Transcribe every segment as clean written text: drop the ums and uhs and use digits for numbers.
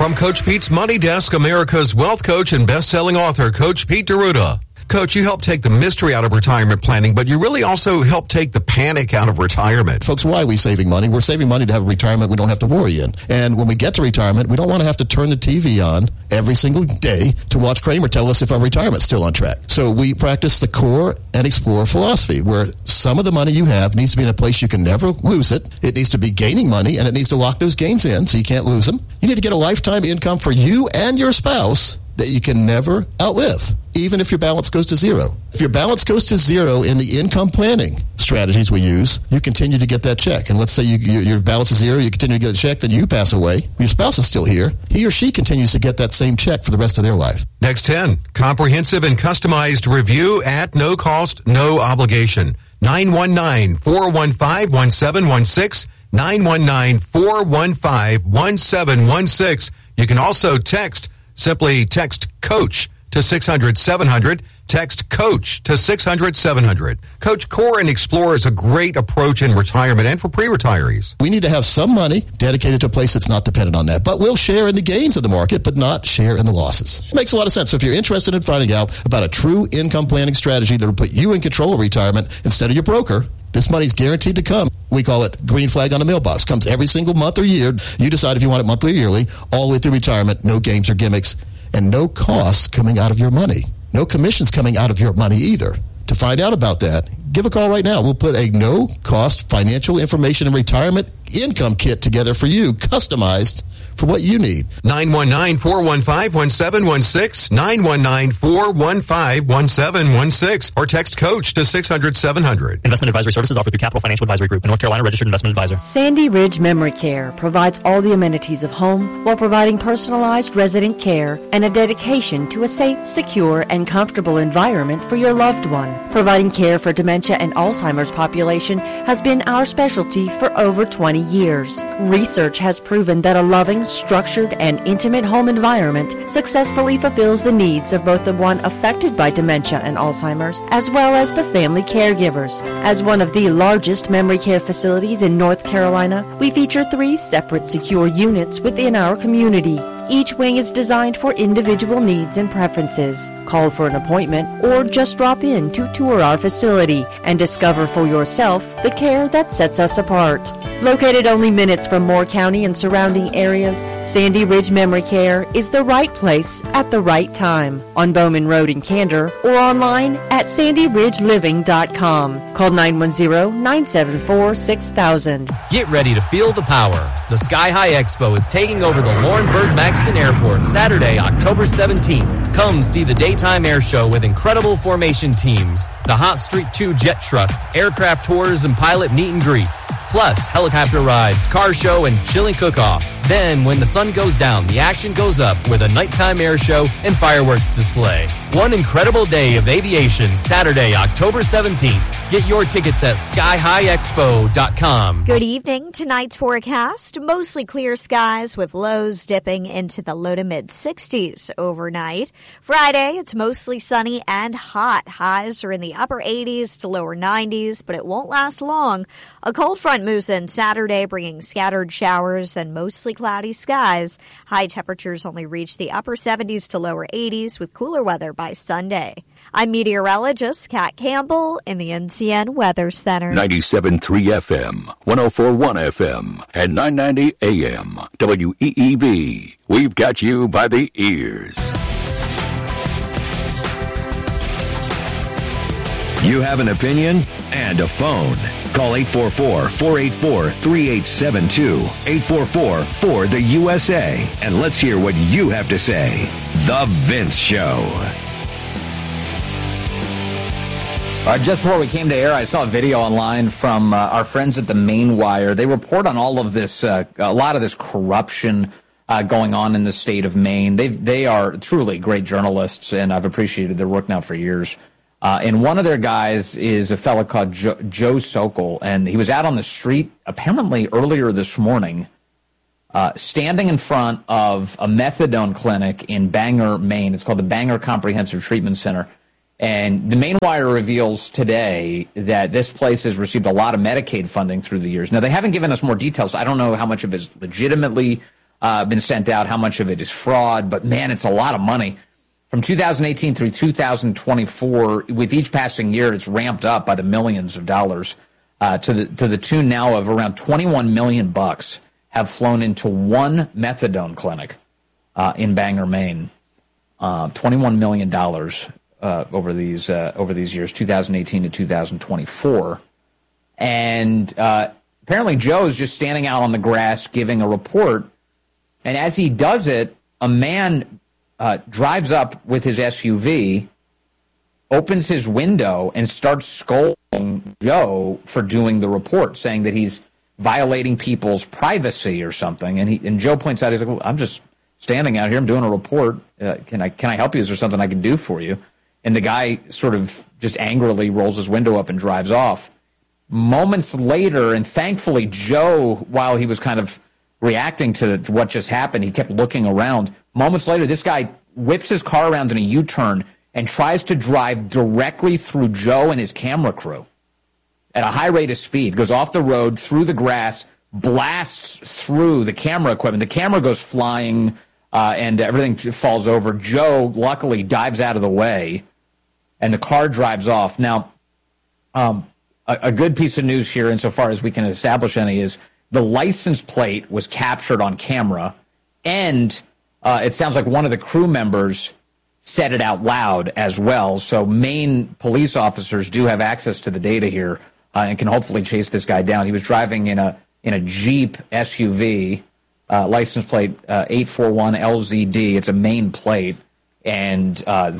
From Coach Pete's Money Desk, America's wealth coach and best-selling author, Coach Pete D'Arruda. Coach, you help take the mystery out of retirement planning, but you really also help take the panic out of retirement. Folks, why are we saving money? We're saving money to have a retirement we don't have to worry in. And when we get to retirement, we don't want to have to turn the TV on every single day to watch Kramer tell us if our retirement's still on track. So we practice the core and explore philosophy, where some of the money you have needs to be in a place you can never lose it. It needs to be gaining money, and it needs to lock those gains in so you can't lose them. You need to get a lifetime income for you and your spouse that you can never outlive, even if your balance goes to zero. If your balance goes to zero in the income planning strategies we use, you continue to get that check. And let's say your balance is zero, you continue to get a check, then you pass away. Your spouse is still here. He or she continues to get that same check for the rest of their life. Next 10, comprehensive and customized review at no cost, no obligation. 919-415-1716, 919-415-1716. You can also simply text COACH to 600-700. Text COACH to 600-700. Coach, Core and Explore is a great approach in retirement and for pre-retirees. We need to have some money dedicated to a place that's not dependent on that. But we'll share in the gains of the market, but not share in the losses. It makes a lot of sense. So if you're interested in finding out about a true income planning strategy that will put you in control of retirement instead of your broker, this money's guaranteed to come. We call it green flag on the mailbox. Comes every single month or year. You decide if you want it monthly or yearly, all the way through retirement, no games or gimmicks, and no costs coming out of your money. No commissions coming out of your money either. To find out about that, give a call right now. We'll put a no-cost financial information and retirement income kit together for you, customized for what you need. 919-415-1716, 919-415-1716, or text COACH to 600-700. Investment advisory services offered through Capital Financial Advisory Group, a North Carolina registered investment advisor. Sandy Ridge Memory Care provides all the amenities of home while providing personalized resident care and a dedication to a safe, secure, and comfortable environment for your loved one. Providing care for dementia and Alzheimer's population has been our specialty for over 20 years. Research has proven that a loving, structured, and intimate home environment successfully fulfills the needs of both the one affected by dementia and Alzheimer's, as well as the family caregivers. As one of the largest memory care facilities in North Carolina, we feature 3 separate secure units within our community. Each wing is designed for individual needs and preferences. Call for an appointment or just drop in to tour our facility and discover for yourself the care that sets us apart. Located only minutes from Moore County and surrounding areas, Sandy Ridge Memory Care is the right place at the right time. On Bowman Road in Candor or online at sandyridgeliving.com. Call 910-974-6000. Get ready to feel the power. The Sky High Expo is taking over the Laurinburg Maxton Airport Saturday, October 17th. Come see the daytime air show with incredible formation teams, the Hot Streak 2 jet truck, aircraft tours, and pilot meet and greets. Plus, helicopter rides, car show, and chili cook-off. Then, when the sun goes down, the action goes up with a nighttime air show and fireworks display. One incredible day of aviation, Saturday, October 17th. Get your tickets at skyhighexpo.com. Good evening. Tonight's forecast, mostly clear skies with lows dipping into the low to mid 60s overnight. Friday, it's mostly sunny and hot. Highs are in the upper 80s to lower 90s, but it won't last long. A cold front moves in Saturday, bringing scattered showers and mostly cloudy skies. High temperatures only reach the upper 70s to lower 80s with cooler weather by Sunday. I'm meteorologist Kat Campbell in the NCN Weather Center. 97.3 FM, 104.1 FM, and 990 AM. WEEB. We've got you by the ears. You have an opinion and a phone. Call 844-484-3872. 844-4-THE-USA. And let's hear what you have to say. The Vince Show. Just before we came to air, I saw a video online from our friends at the Maine Wire. They report on all of this, a lot of this corruption going on in the state of Maine. They are truly great journalists, and I've appreciated their work now for years. And one of their guys is a fellow called Joe Sokol, and he was out on the street apparently earlier this morning, standing in front of a methadone clinic in Bangor, Maine. It's called the Bangor Comprehensive Treatment Center. And the Maine Wire reveals today that this place has received a lot of Medicaid funding through the years. Now, they haven't given us more details. I don't know how much of it is legitimately been sent out, how much of it is fraud. But, man, it's a lot of money. From 2018 through 2024, with each passing year, it's ramped up by the millions of dollars to the tune now of around $21 million have flown into one methadone clinic in Bangor, Maine. $21 million over these years, 2018 to 2024. And apparently Joe's just standing out on the grass giving a report. And as he does it, a man drives up with his SUV, opens his window, and starts scolding Joe for doing the report, saying that he's violating people's privacy or something. And Joe points out, he's like, well, I'm just standing out here. I'm doing a report. Can I help you? Is there something I can do for you? And the guy sort of just angrily rolls his window up and drives off. Moments later, and thankfully Joe, while he was kind of reacting to what just happened, he kept looking around. Moments later, this guy whips his car around in a U-turn and tries to drive directly through Joe and his camera crew at a high rate of speed, goes off the road, through the grass, blasts through the camera equipment. The camera goes flying, and everything falls over. Joe, luckily, dives out of the way, and the car drives off. Now, a good piece of news here, insofar as we can establish any, is the license plate was captured on camera, and it sounds like one of the crew members said it out loud as well. So Maine police officers do have access to the data here and can hopefully chase this guy down. He was driving in a Jeep SUV, license plate 841 LZD. It's a Maine plate, and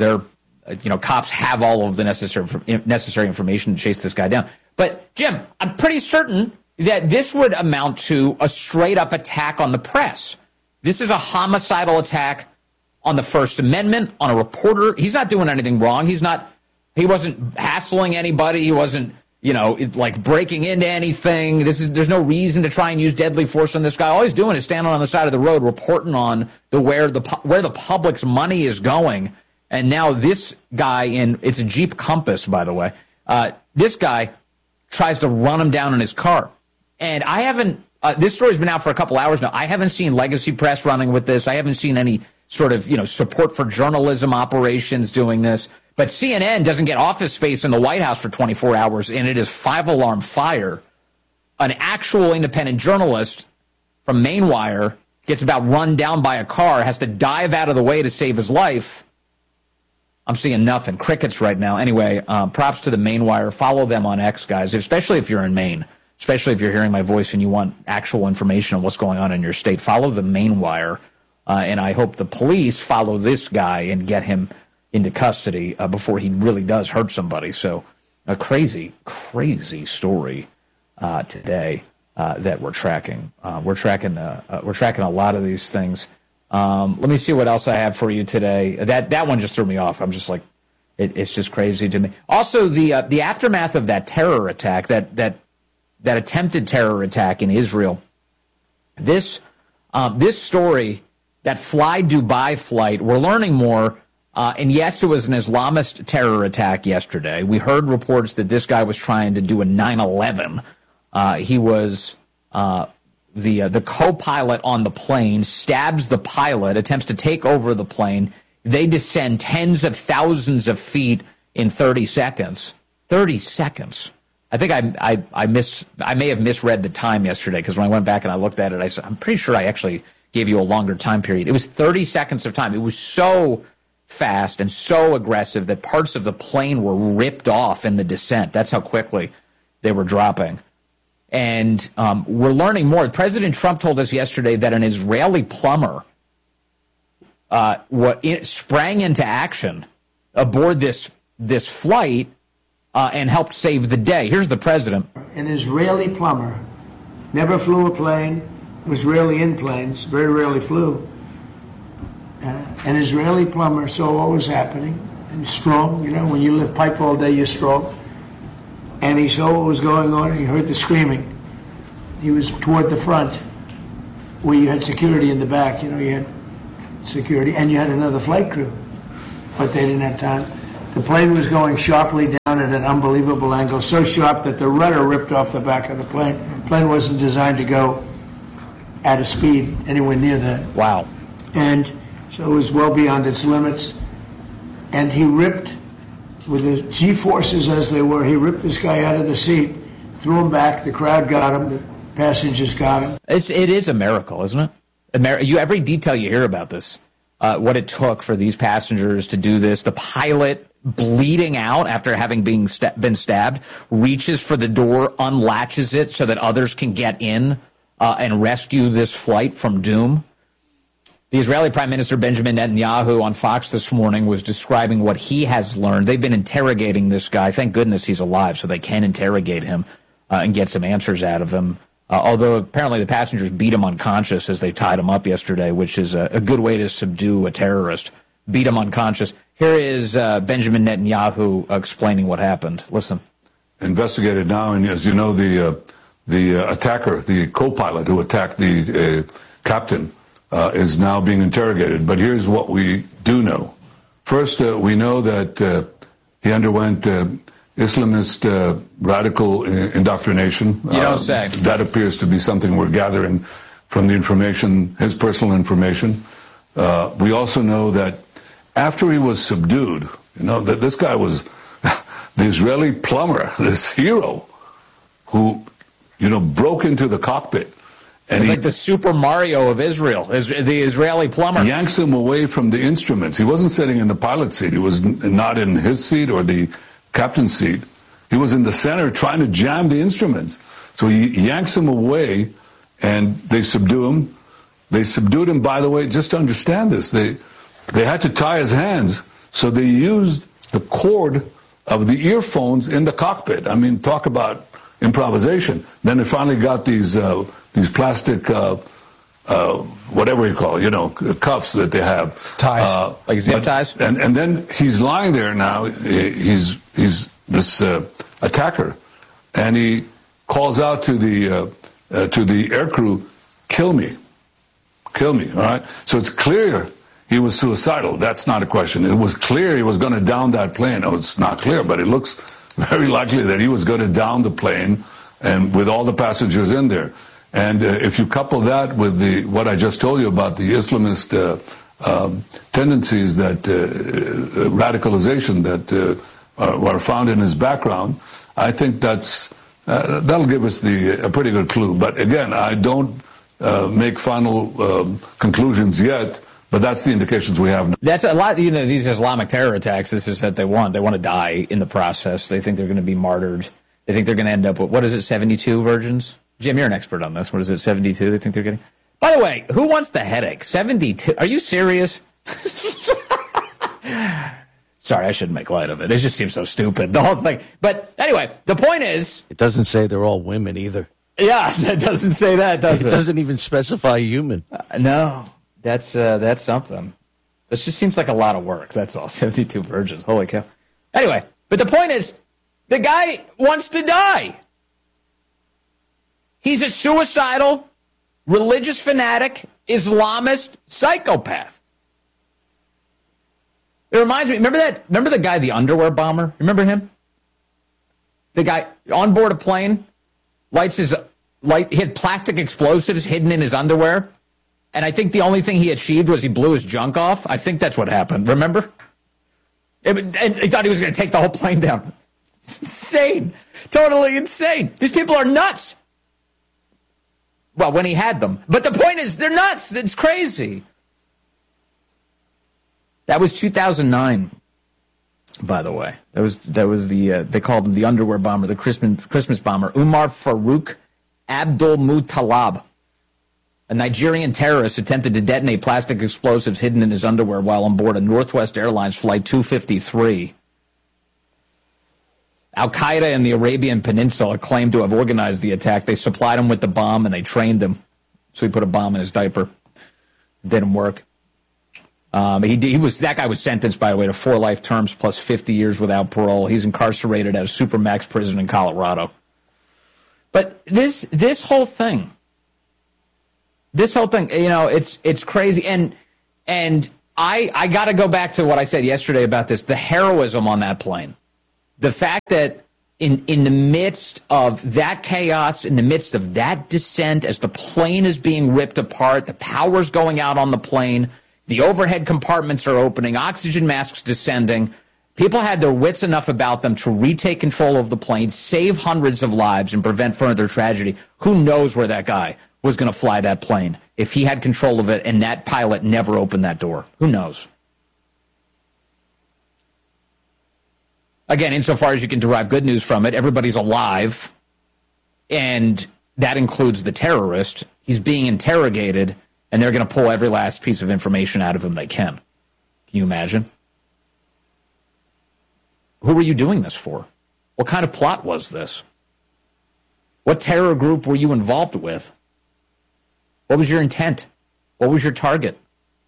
cops have all of the necessary information to chase this guy down. But Jim, I'm pretty certain that this would amount to a straight-up attack on the press. This is a homicidal attack on the First Amendment, on a reporter. He's not doing anything wrong. He wasn't hassling anybody. He wasn't, breaking into anything. There's no reason to try and use deadly force on this guy. All he's doing is standing on the side of the road, reporting on where the public's money is going. And now this guy it's a Jeep Compass, by the way. This guy tries to run him down in his car. And I haven't, this story's been out for a couple hours now. I haven't seen Legacy Press running with this. I haven't seen any sort of, support for journalism operations doing this. But CNN doesn't get office space in the White House for 24 hours, and it is 5-alarm fire. An actual independent journalist from Mainwire gets about run down by a car, has to dive out of the way to save his life. I'm seeing nothing. Crickets right now. Anyway, props to the Mainwire. Follow them on X, guys, especially if you're in Maine, especially if you're hearing my voice and you want actual information on what's going on in your state. Follow the Mainwire, and I hope the police follow this guy and get him into custody before he really does hurt somebody. So a crazy, crazy story today that we're tracking. We're tracking a lot of these things. Let me see what else I have for you today. That one just threw me off. I'm just like, it's just crazy to me. Also, the aftermath of that terror attack, that attempted terror attack in Israel. This story, that Fly Dubai flight, we're learning more. And yes, it was an Islamist terror attack yesterday. We heard reports that this guy was trying to do a 9/11. He was the co-pilot on the plane, stabs the pilot, attempts to take over the plane. They descend tens of thousands of feet in 30 seconds. 30 seconds. I think I may have misread the time yesterday, because when I went back and I looked at it, I'm pretty sure I actually gave you a longer time period. It was 30 seconds of time. It was so fast and so aggressive that parts of the plane were ripped off in the descent. That's how quickly they were dropping. And we're learning more. President Trump told us yesterday that an Israeli plumber sprang into action aboard this flight and helped save the day. Here's the president. An Israeli plumber never flew a plane, was rarely in planes, very rarely flew. An Israeli plumber saw what was happening, and strong, when you lift pipe all day, you're strong. And he saw what was going on, and he heard the screaming. He was toward the front, where you had security in the back. You had security, and you had another flight crew, but they didn't have time. The plane was going sharply down at an unbelievable angle, so sharp that the rudder ripped off the back of the plane. The plane wasn't designed to go at a speed anywhere near that. Wow. And so it was well beyond its limits. And he ripped, with the G-forces as they were, he ripped this guy out of the seat, threw him back. The crowd got him. The passengers got him. It is a miracle, isn't it? Every detail you hear about this, what it took for these passengers to do this, the pilot bleeding out after having been stabbed, reaches for the door, unlatches it so that others can get in and rescue this flight from doom. The Israeli Prime Minister Benjamin Netanyahu on Fox this morning was describing what he has learned. They've been interrogating this guy. Thank goodness he's alive so they can interrogate him and get some answers out of him. Although apparently the passengers beat him unconscious as they tied him up yesterday, which is a good way to subdue a terrorist. Beat him unconscious. Here is Benjamin Netanyahu explaining what happened. Listen. Investigated now, and as you know, the attacker, the co-pilot who attacked the captain, is now being interrogated. But here's what we do know. First, we know that he underwent Islamist radical indoctrination. You don't say. That appears to be something we're gathering from the information, his personal information. We also know that after he was subdued, that this guy was the Israeli plumber, this hero who, broke into the cockpit. And he's like the Super Mario of Israel, the Israeli plumber. Yanks him away from the instruments. He wasn't sitting in the pilot's seat. He was not in his seat or the captain's seat. He was in the center trying to jam the instruments. So he yanks him away, and they subdue him. They subdued him, by the way, just to understand this. They had to tie his hands, so they used the cord of the earphones in the cockpit. I mean, talk about improvisation. Then they finally got these plastic, whatever you call it, cuffs that they have. Ties. Like zip ties? And then he's lying there now. He's this attacker. And he calls out to the aircrew, kill me, all right? So it's clear he was suicidal. That's not a question. It was clear he was going to down that plane. Oh, it's not clear, but it looks very likely that he was going to down the plane and with all the passengers in there. And if you couple that with what I just told you about the Islamist tendencies, that radicalization that are found in his background, I think that'll give us a pretty good clue. But again, I don't make final conclusions yet. But that's the indications we have. That's a lot. These Islamic terror attacks, this is what they want. They want to die in the process. They think they're going to be martyred. They think they're going to end up with, 72 virgins? Jim, you're an expert on this. What is it, 72 they think they're getting? By the way, who wants the headache? 72? Are you serious? Sorry, I shouldn't make light of it. It just seems so stupid, the whole thing. But anyway, the point is... It doesn't say they're all women either. Yeah, that doesn't say that, does it? It doesn't even specify human. No. That's something. This just seems like a lot of work. That's all. 72 virgins. Holy cow. Anyway, but the point is, the guy wants to die. He's a suicidal, religious fanatic, Islamist psychopath. It reminds me, remember the guy, the underwear bomber? Remember him? The guy on board a plane, he had plastic explosives hidden in his underwear. And I think the only thing he achieved was he blew his junk off. I think that's what happened. Remember? And he thought he was going to take the whole plane down. Insane. Totally insane. These people are nuts. Well, when he had them. But the point is, they're nuts. It's crazy. That was 2009, by the way. That was they called him the underwear bomber, the Christmas bomber. Umar Farouk Abdul Muttalab. A Nigerian terrorist attempted to detonate plastic explosives hidden in his underwear while on board a Northwest Airlines Flight 253. Al-Qaeda in the Arabian Peninsula claimed to have organized the attack. They supplied him with the bomb and they trained him. So he put a bomb in his diaper. It didn't work. That guy was sentenced, by the way, to 4 life terms plus 50 years without parole. He's incarcerated at a supermax prison in Colorado. But this whole thing, it's crazy. And I got to go back to what I said yesterday about this, the heroism on that plane. The fact that in the midst of that chaos, in the midst of that descent, as the plane is being ripped apart, the power's going out on the plane, the overhead compartments are opening, oxygen masks descending, people had their wits enough about them to retake control of the plane, save hundreds of lives, and prevent further tragedy. Who knows where that guy was going to fly that plane if he had control of it and that pilot never opened that door? Who knows? Again, insofar as you can derive good news from it, everybody's alive, and that includes the terrorist. He's being interrogated, and they're going to pull every last piece of information out of him they can. Can you imagine? Who were you doing this for? What kind of plot was this? What terror group were you involved with? What was your intent? What was your target?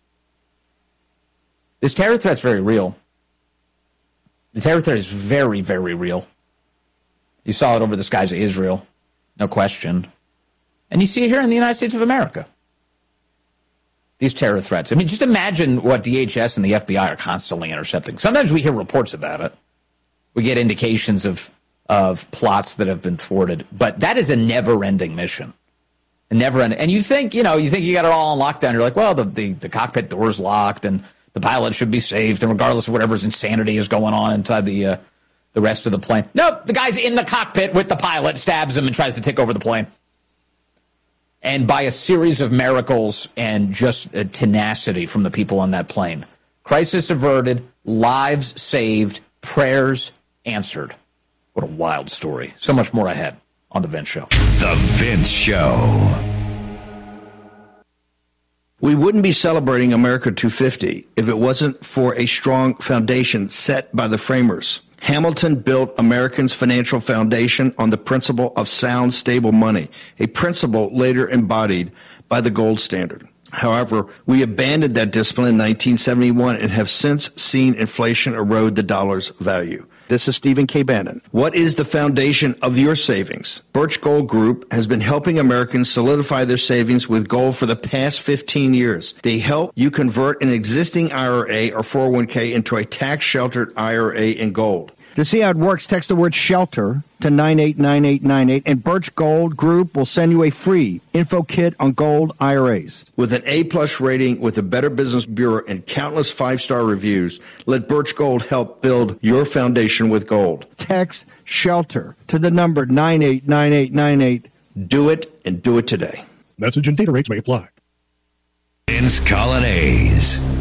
This terror threat's very real. The terror threat is very, very real. You saw it over the skies of Israel, no question. And you see it here in the United States of America. These terror threats. I mean, just imagine what DHS and the FBI are constantly intercepting. Sometimes we hear reports about it. We get indications of plots that have been thwarted. But that is a never-ending mission. A never-ending. And you think you got it all on lockdown. You're like, well, the cockpit door's locked, and the pilot should be saved, and regardless of whatever's insanity is going on inside the rest of the plane. Nope, the guy's in the cockpit with the pilot, stabs him, and tries to take over the plane. And by a series of miracles and just tenacity from the people on that plane, crisis averted, lives saved, prayers answered. What a wild story. So much more ahead on The Vince Show. The Vince Show. We wouldn't be celebrating America 250 if it wasn't for a strong foundation set by the framers. Hamilton built Americans' financial foundation on the principle of sound, stable money, a principle later embodied by the gold standard. However, we abandoned that discipline in 1971 and have since seen inflation erode the dollar's value. This is Stephen K. Bannon. What is the foundation of your savings? Birch Gold Group has been helping Americans solidify their savings with gold for the past 15 years. They help you convert an existing IRA or 401k into a tax-sheltered IRA in gold. To see how it works, text the word SHELTER to 989898, and Birch Gold Group will send you a free info kit on gold IRAs. With an A-plus rating with the Better Business Bureau and countless 5-star reviews, let Birch Gold help build your foundation with gold. Text SHELTER to the number 989898. Do it, and do it today. Message and data rates may apply. Vince Colonnese.